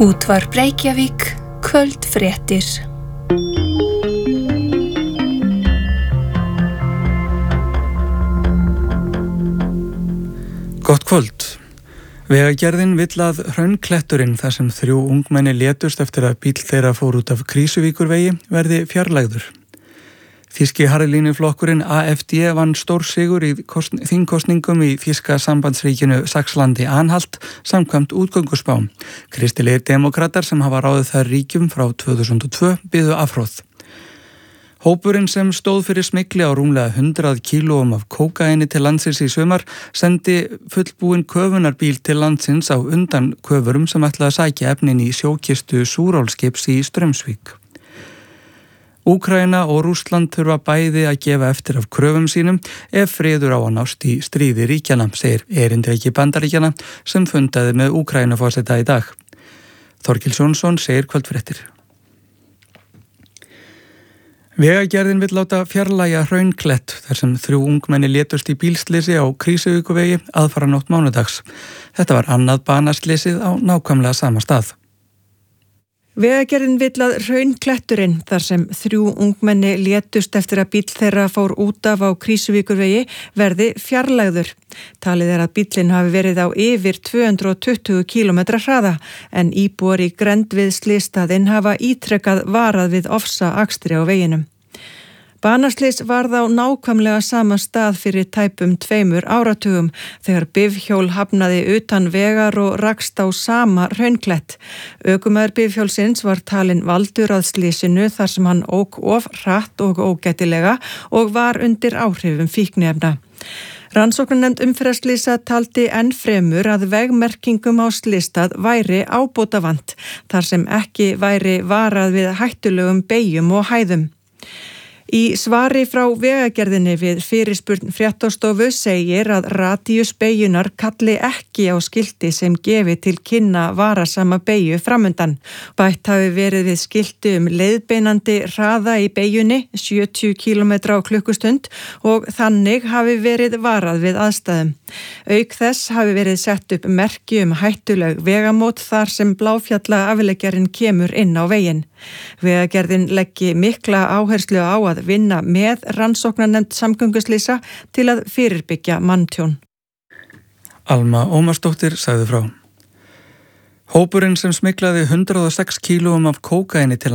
Útvarp Reykjavík, kvöldfréttir. Gott kvöld. Vegagerðin vill að Hraunkletturinn, þar sem 3 ungmenni létust eftir að bíll þeirra fór út af Krýsuvíkurvegi, verði fjarlægður. Þýski harðlínuflokkurinn AfD vann stórsigur í þingkosningum í þýska sambandsríkinu Saxlandi-Anhalt samkvæmt útgönguspá. Kristilegir demokratar sem hafa ráðið þær ríkjum frá 2002 biðu afhróð. Hópurinn sem stóð fyrir smygli á rúmlega 100 kílóum af kókaini til landsins í sumar sendi fullbúinn köfunarbíl til landsins á undan köfurum sem ætlaði að sækja efnin í sjókistu Súrálskips í Straumsvík. Úkraína og Rússland þurfa bæði að gefa eftir af kröfum sínum ef friður á að nást í stríði ríkjanna, segir erindreki Bandaríkjanna sem fundaði með Úkraínuforseta í dag. Þorkils Jónsson segir kvöldfréttir. Vegagerðin vill láta fjarlægja Hraunklett þar sem 3 ungmenni létust í bílslysi á Krýsuvíkurvegi aðfaranótt mánudags. Þetta var annað banaslysið á nákvæmlega sama stað. Vegagerðin vill að Hraunkletturinn, þar sem 3 ungmenni létust eftir að bíll þeirra fór út af á Krýsuvíkurvegi, verði fjarlægður. Talið að bíllinn hafi verið á yfir 220 km hraða, en íbúar í grennd við slysstaðinn hafa ítrekkað varað við ofsaakstri á veginum. Banaslys varð á nákvæmlega sama stað fyrir tæpum 2 áratugum þegar bifhjól hafnaði utan vegar og rakst á sama Hraunklett. Ökumaður bifhjólsins var talinn valdur að slysinu þar sem hann ók of hratt og ógætilega og var undir áhrifum fíkniefna. Rannsóknarnefnd umferðarslysa taldi enn fremur að vegmerkingum á slysstað væri ábótavant þar sem ekki væri varað við hættulegum beygjum og hæðum. Í svari frá Vegagerðinni við fyrirspurn Fréttastofu segir að radíus beygjunar kalli ekki á skilti sem gefi til kynna varasama beygju framundan. Bætt hafi verið við skilti leiðbeinandi hraða í beygjunni 70 km á klukkustund og þannig hafi verið varað við aðstæðum. Auk þess hafi verið sett upp merki hættuleg vegamót þar sem Bláfjalla afleggjarinn kemur inn á veginn. Vegagerðin leggi mikla áherslu á að vinna með rannsóknarnefnd samgönguslysa til að fyrirbyggja manntjón. Alma Ómarsdóttir sagði frá. Hópurinn sem smyglaði 106 kílóum af kókaini til